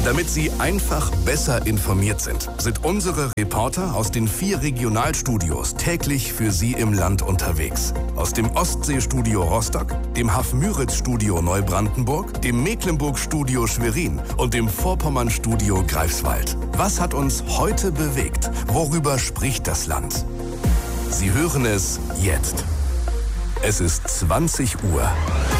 Damit Sie einfach besser informiert sind unsere Reporter aus den 4 Regionalstudios täglich für Sie im Land unterwegs. Aus dem Ostseestudio Rostock, dem Haff-Müritz-Studio Neubrandenburg, dem Mecklenburg-Studio Schwerin und dem Vorpommern-Studio Greifswald. Was hat uns heute bewegt? Worüber spricht das Land? Sie hören es jetzt. Es ist 20 Uhr.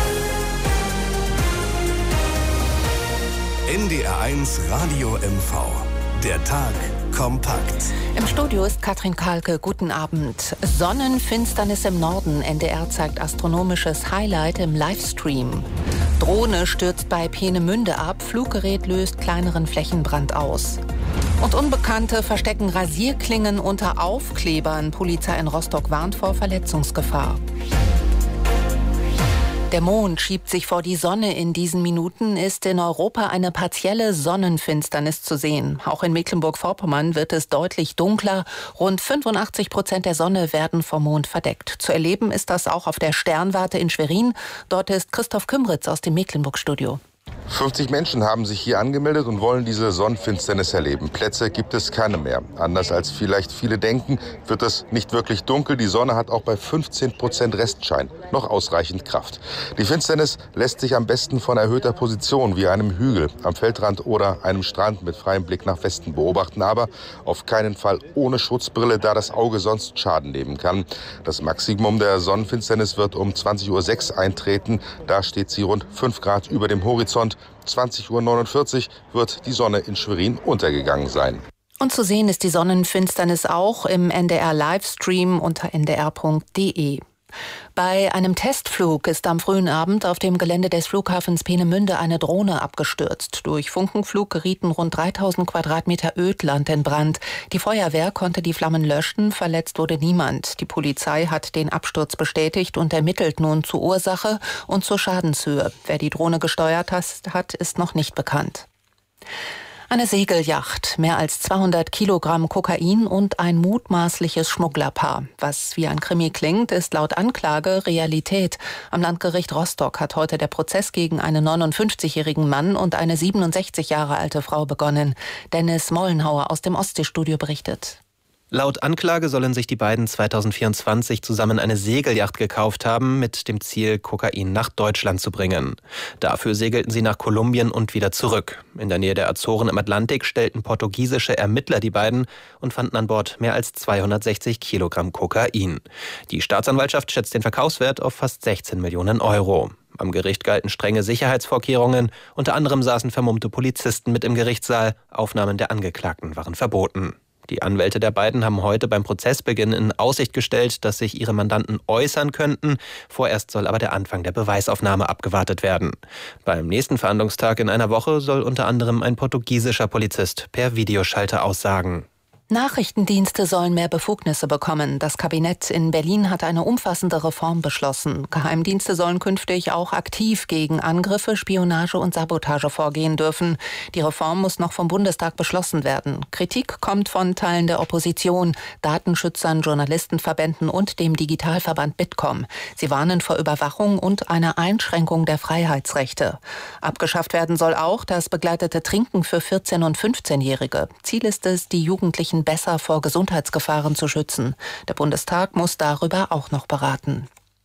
NDR1 Radio MV. Der Tag kompakt. Im Studio ist Katrin Kahlke. Guten Abend. Sonnenfinsternis im Norden. NDR zeigt astronomisches Highlight im Livestream. Drohne stürzt bei Peenemünde ab. Fluggerät löst kleineren Flächenbrand aus. Und Unbekannte verstecken Rasierklingen unter Aufklebern. Polizei in Rostock warnt vor Verletzungsgefahr. Der Mond schiebt sich vor die Sonne. In diesen Minuten ist in Europa eine partielle Sonnenfinsternis zu sehen. Auch in Mecklenburg-Vorpommern wird es deutlich dunkler. Rund 85% der Sonne werden vom Mond verdeckt. Zu erleben ist das auch auf der Sternwarte in Schwerin. Dort ist Christoph Kümritz aus dem Mecklenburg-Studio. 50 Menschen haben sich hier angemeldet und wollen diese Sonnenfinsternis erleben. Plätze gibt es keine mehr. Anders als vielleicht viele denken, wird es nicht wirklich dunkel. Die Sonne hat auch bei 15% Restschein noch ausreichend Kraft. Die Finsternis lässt sich am besten von erhöhter Position wie einem Hügel am Feldrand oder einem Strand mit freiem Blick nach Westen beobachten, aber auf keinen Fall ohne Schutzbrille, da das Auge sonst Schaden nehmen kann. Das Maximum der Sonnenfinsternis wird um 20:06 Uhr eintreten. Da steht sie rund 5 Grad über dem Horizont. 20:49 Uhr wird die Sonne in Schwerin untergegangen sein. Und zu sehen ist die Sonnenfinsternis auch im NDR-Livestream unter ndr.de. Bei einem Testflug ist am frühen Abend auf dem Gelände des Flughafens Peenemünde eine Drohne abgestürzt. Durch Funkenflug gerieten rund 3000 Quadratmeter Ödland in Brand. Die Feuerwehr konnte die Flammen löschen, verletzt wurde niemand. Die Polizei hat den Absturz bestätigt und ermittelt nun zur Ursache und zur Schadenshöhe. Wer die Drohne gesteuert hat, ist noch nicht bekannt. Eine Segelyacht, mehr als 200 Kilogramm Kokain und ein mutmaßliches Schmugglerpaar. Was wie ein Krimi klingt, ist laut Anklage Realität. Am Landgericht Rostock hat heute der Prozess gegen einen 59-jährigen Mann und eine 67 Jahre alte Frau begonnen. Dennis Mollenhauer aus dem Ostseestudio berichtet. Laut Anklage sollen sich die beiden 2024 zusammen eine Segelyacht gekauft haben, mit dem Ziel, Kokain nach Deutschland zu bringen. Dafür segelten sie nach Kolumbien und wieder zurück. In der Nähe der Azoren im Atlantik stellten portugiesische Ermittler die beiden und fanden an Bord mehr als 260 Kilogramm Kokain. Die Staatsanwaltschaft schätzt den Verkaufswert auf fast 16 Millionen Euro. Am Gericht galten strenge Sicherheitsvorkehrungen. Unter anderem saßen vermummte Polizisten mit im Gerichtssaal. Aufnahmen der Angeklagten waren verboten. Die Anwälte der beiden haben heute beim Prozessbeginn in Aussicht gestellt, dass sich ihre Mandanten äußern könnten. Vorerst soll aber der Anfang der Beweisaufnahme abgewartet werden. Beim nächsten Verhandlungstag in einer Woche soll unter anderem ein portugiesischer Polizist per Videoschalter aussagen. Nachrichtendienste sollen mehr Befugnisse bekommen. Das Kabinett in Berlin hat eine umfassende Reform beschlossen. Geheimdienste sollen künftig auch aktiv gegen Angriffe, Spionage und Sabotage vorgehen dürfen. Die Reform muss noch vom Bundestag beschlossen werden. Kritik kommt von Teilen der Opposition, Datenschützern, Journalistenverbänden und dem Digitalverband Bitkom. Sie warnen vor Überwachung und einer Einschränkung der Freiheitsrechte. Abgeschafft werden soll auch das begleitete Trinken für 14- und 15-Jährige. Ziel ist es, die Jugendlichen besser vor Gesundheitsgefahren zu schützen. Der Bundestag muss darüber auch noch beraten.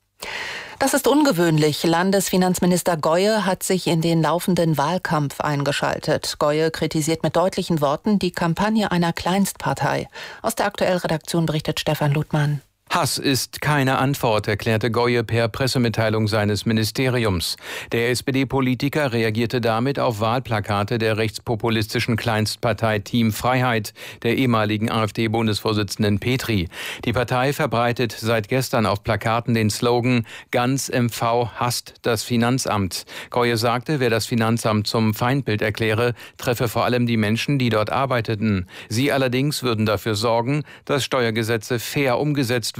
Das ist ungewöhnlich. Landesfinanzminister Goye hat sich in den laufenden Wahlkampf eingeschaltet. Goye kritisiert mit deutlichen Worten die Kampagne einer Kleinstpartei. Aus der Aktuell-Redaktion berichtet Stefan Ludmann. Hass ist keine Antwort, erklärte Goye per Pressemitteilung seines Ministeriums. Der SPD-Politiker reagierte damit auf Wahlplakate der rechtspopulistischen Kleinstpartei Team Freiheit, der ehemaligen AfD-Bundesvorsitzenden Petri. Die Partei verbreitet seit gestern auf Plakaten den Slogan "Ganz MV hasst das Finanzamt". Goye sagte, wer das Finanzamt zum Feindbild erkläre, treffe vor allem die Menschen, die dort arbeiteten. Sie allerdings würden dafür sorgen, dass Steuergesetze fair umgesetzt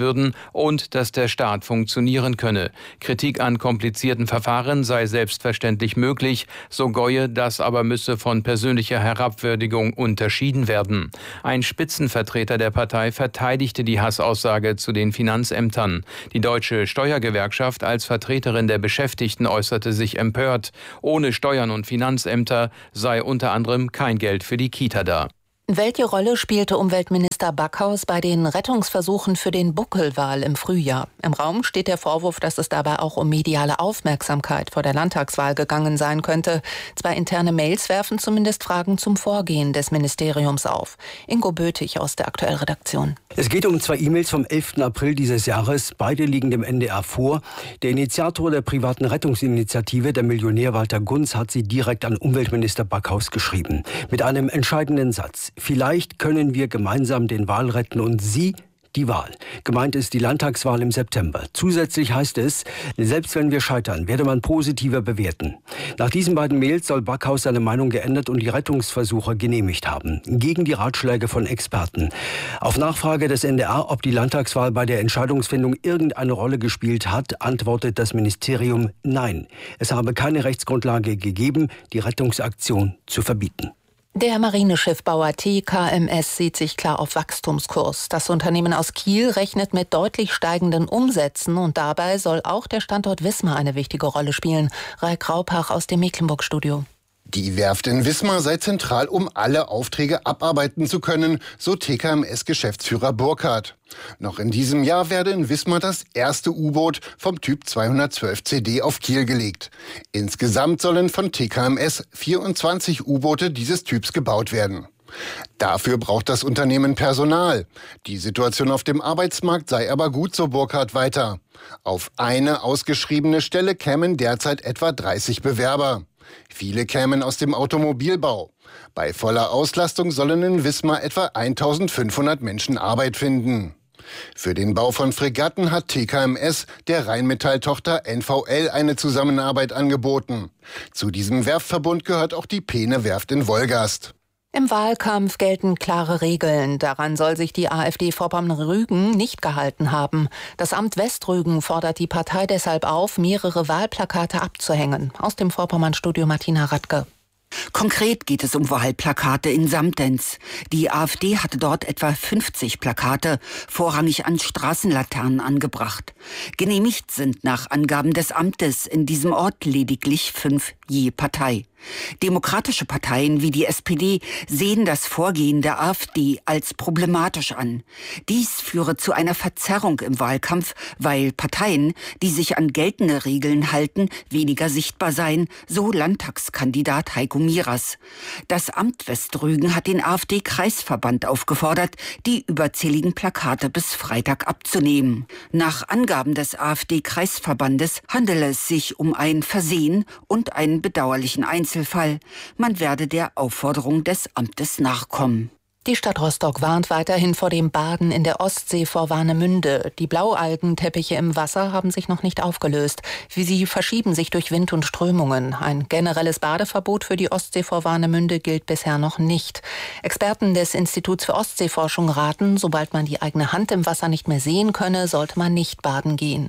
würden und dass der Staat funktionieren könne. Kritik an komplizierten Verfahren sei selbstverständlich möglich, so Goye, das aber müsse von persönlicher Herabwürdigung unterschieden werden. Ein Spitzenvertreter der Partei verteidigte die Hassaussage zu den Finanzämtern. Die Deutsche Steuergewerkschaft als Vertreterin der Beschäftigten äußerte sich empört. Ohne Steuern und Finanzämter sei unter anderem kein Geld für die Kita da. Welche Rolle spielte Umweltminister Backhaus bei den Rettungsversuchen für den Buckelwal im Frühjahr? Im Raum steht der Vorwurf, dass es dabei auch um mediale Aufmerksamkeit vor der Landtagswahl gegangen sein könnte. Zwei interne Mails werfen zumindest Fragen zum Vorgehen des Ministeriums auf. Ingo Böthig aus der Aktuellredaktion. Es geht um 2 E-Mails vom 11. April dieses Jahres. Beide liegen dem NDR vor. Der Initiator der privaten Rettungsinitiative, der Millionär Walter Gunz, hat sie direkt an Umweltminister Backhaus geschrieben. Mit einem entscheidenden Satz. Vielleicht können wir gemeinsam den Wal retten und Sie die Wahl. Gemeint ist die Landtagswahl im September. Zusätzlich heißt es, selbst wenn wir scheitern, werde man positiver bewerten. Nach diesen beiden Mails soll Backhaus seine Meinung geändert und die Rettungsversuche genehmigt haben. Gegen die Ratschläge von Experten. Auf Nachfrage des NDR, ob die Landtagswahl bei der Entscheidungsfindung irgendeine Rolle gespielt hat, antwortet das Ministerium nein. Es habe keine Rechtsgrundlage gegeben, die Rettungsaktion zu verbieten. Der Marineschiffbauer TKMS sieht sich klar auf Wachstumskurs. Das Unternehmen aus Kiel rechnet mit deutlich steigenden Umsätzen und dabei soll auch der Standort Wismar eine wichtige Rolle spielen. Raik Raupach aus dem Mecklenburg-Studio. Die Werft in Wismar sei zentral, um alle Aufträge abarbeiten zu können, so TKMS-Geschäftsführer Burkhardt. Noch in diesem Jahr werde in Wismar das erste U-Boot vom Typ 212 CD auf Kiel gelegt. Insgesamt sollen von TKMS 24 U-Boote dieses Typs gebaut werden. Dafür braucht das Unternehmen Personal. Die Situation auf dem Arbeitsmarkt sei aber gut, so Burkhardt weiter. Auf eine ausgeschriebene Stelle kämen derzeit etwa 30 Bewerber. Viele kämen aus dem Automobilbau. Bei voller Auslastung sollen in Wismar etwa 1500 Menschen Arbeit finden. Für den Bau von Fregatten hat TKMS der Rheinmetall-Tochter NVL eine Zusammenarbeit angeboten. Zu diesem Werftverbund gehört auch die Peene-Werft in Wolgast. Im Wahlkampf gelten klare Regeln. Daran soll sich die AfD Vorpommern-Rügen nicht gehalten haben. Das Amt Westrügen fordert die Partei deshalb auf, mehrere Wahlplakate abzuhängen. Aus dem Vorpommern-Studio Martina Radke. Konkret geht es um Wahlplakate in Samtens. Die AfD hatte dort etwa 50 Plakate, vorrangig an Straßenlaternen angebracht. Genehmigt sind nach Angaben des Amtes in diesem Ort lediglich 5 je Partei. Demokratische Parteien wie die SPD sehen das Vorgehen der AfD als problematisch an. Dies führe zu einer Verzerrung im Wahlkampf, weil Parteien, die sich an geltende Regeln halten, weniger sichtbar seien, so Landtagskandidat Heiko Miras. Das Amt Westrügen hat den AfD-Kreisverband aufgefordert, die überzähligen Plakate bis Freitag abzunehmen. Nach Angaben des AfD-Kreisverbandes handele es sich um ein Versehen und einen bedauerlichen Einzelfall. Man werde der Aufforderung des Amtes nachkommen. Die Stadt Rostock warnt weiterhin vor dem Baden in der Ostsee vor Warnemünde. Die Blaualgenteppiche im Wasser haben sich noch nicht aufgelöst. Sie verschieben sich durch Wind und Strömungen. Ein generelles Badeverbot für die Ostsee vor Warnemünde gilt bisher noch nicht. Experten des Instituts für Ostseeforschung raten, sobald man die eigene Hand im Wasser nicht mehr sehen könne, sollte man nicht baden gehen.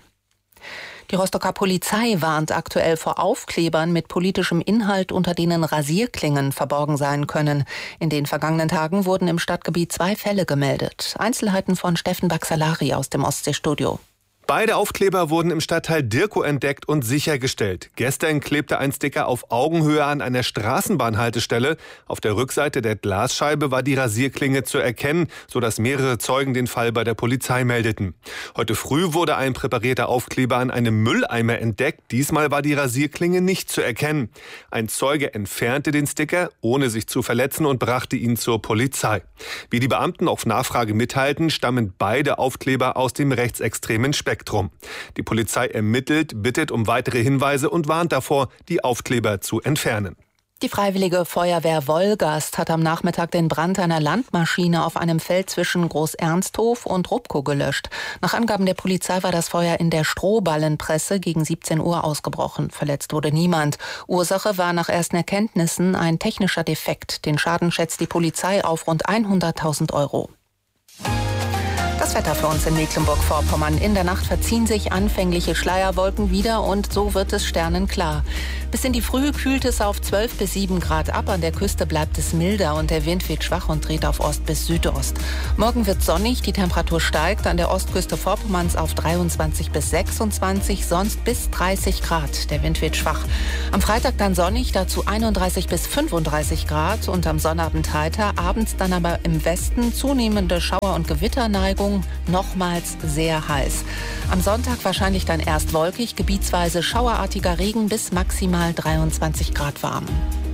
Die Rostocker Polizei warnt aktuell vor Aufklebern mit politischem Inhalt, unter denen Rasierklingen verborgen sein können. In den vergangenen Tagen wurden im Stadtgebiet 2 Fälle gemeldet. Einzelheiten von Steffen Baxalari aus dem Ostseestudio. Beide Aufkleber wurden im Stadtteil Dirkow entdeckt und sichergestellt. Gestern klebte ein Sticker auf Augenhöhe an einer Straßenbahnhaltestelle. Auf der Rückseite der Glasscheibe war die Rasierklinge zu erkennen, sodass mehrere Zeugen den Fall bei der Polizei meldeten. Heute früh wurde ein präparierter Aufkleber an einem Mülleimer entdeckt. Diesmal war die Rasierklinge nicht zu erkennen. Ein Zeuge entfernte den Sticker, ohne sich zu verletzen, und brachte ihn zur Polizei. Wie die Beamten auf Nachfrage mitteilten, stammen beide Aufkleber aus dem rechtsextremen Spektrum. Die Polizei ermittelt, bittet um weitere Hinweise und warnt davor, die Aufkleber zu entfernen. Die Freiwillige Feuerwehr Wolgast hat am Nachmittag den Brand einer Landmaschine auf einem Feld zwischen Groß-Ernsthof und Rupkow gelöscht. Nach Angaben der Polizei war das Feuer in der Strohballenpresse gegen 17 Uhr ausgebrochen. Verletzt wurde niemand. Ursache war nach ersten Erkenntnissen ein technischer Defekt. Den Schaden schätzt die Polizei auf rund 100.000 €. Das Wetter für uns in Mecklenburg-Vorpommern. In der Nacht verziehen sich anfängliche Schleierwolken wieder und so wird es sternenklar. Bis in die Früh kühlt es auf 12 bis 7 Grad ab. An der Küste bleibt es milder und der Wind weht schwach und dreht auf Ost bis Südost. Morgen wird sonnig, die Temperatur steigt an der Ostküste Vorpommerns auf 23 bis 26, sonst bis 30 Grad. Der Wind weht schwach. Am Freitag dann sonnig, dazu 31 bis 35 Grad und am Sonnabend heiter. Abends dann aber im Westen zunehmende Schauer- und Gewitterneigung, nochmals sehr heiß. Am Sonntag wahrscheinlich dann erst wolkig, gebietsweise schauerartiger Regen bis maximal 23 Grad warm.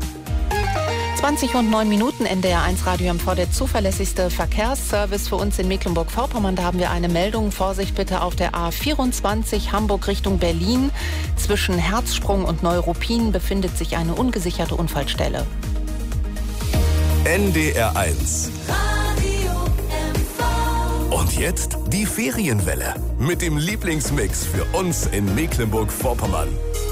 20:09, NDR1 Radio MV, der zuverlässigste Verkehrsservice für uns in Mecklenburg-Vorpommern. Da haben wir eine Meldung. Vorsicht bitte auf der A24 Hamburg Richtung Berlin. Zwischen Herzsprung und Neuruppin befindet sich eine ungesicherte Unfallstelle. NDR1 Und jetzt die Ferienwelle mit dem Lieblingsmix für uns in Mecklenburg-Vorpommern.